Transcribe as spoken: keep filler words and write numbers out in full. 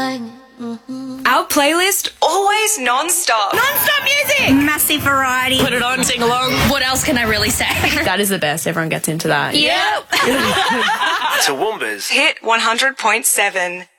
like. Mm-hmm. Our playlist, always non-stop. Non-stop music! Massive variety. Put it on, sing along. What else can I really say? That is the best. Everyone gets into that. Yep. Toowoomba's Hit one hundred point seven.